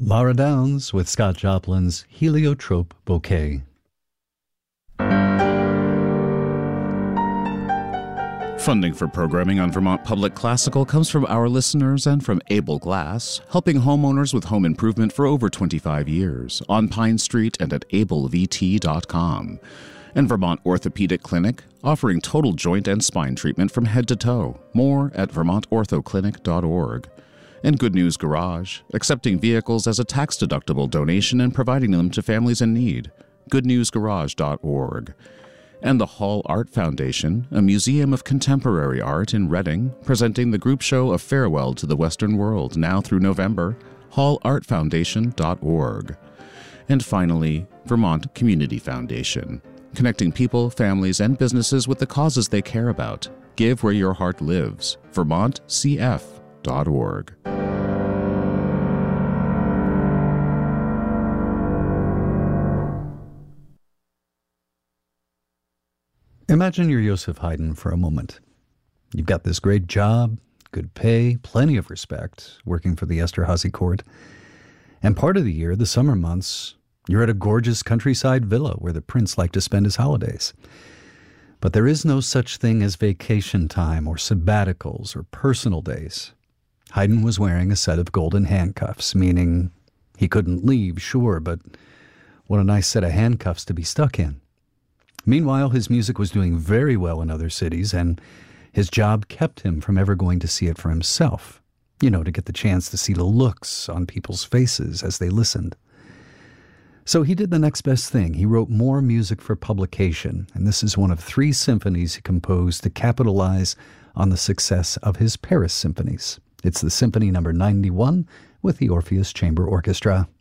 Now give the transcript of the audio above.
Laura Downs with Scott Joplin's Heliotrope Bouquet. Funding for programming on Vermont Public Classical comes from our listeners and from Able Glass, helping homeowners with home improvement for over 25 years on Pine Street and at ablevt.com. And Vermont Orthopedic Clinic, offering total joint and spine treatment from head to toe. More at vermontorthoclinic.org. And Good News Garage, accepting vehicles as a tax-deductible donation and providing them to families in need. goodnewsgarage.org. And the Hall Art Foundation, a museum of contemporary art in Reading, presenting the group show A Farewell to the Western World now through November, hallartfoundation.org. And finally, Vermont Community Foundation, connecting people, families, and businesses with the causes they care about. Give where your heart lives. vermontcf.org. Imagine you're Joseph Haydn for a moment. You've got this great job, good pay, plenty of respect, working for the Esterhazy court. And part of the year, the summer months, you're at a gorgeous countryside villa where the prince liked to spend his holidays. But there is no such thing as vacation time or sabbaticals or personal days. Haydn was wearing a set of golden handcuffs, meaning he couldn't leave, sure, but what a nice set of handcuffs to be stuck in. Meanwhile, his music was doing very well in other cities, and his job kept him from ever going to see it for himself, to get the chance to see the looks on people's faces as they listened. So he did the next best thing. He wrote more music for publication, and this is one of 3 symphonies he composed to capitalize on the success of his Paris symphonies. It's the Symphony No. 91 with the Orpheus Chamber Orchestra.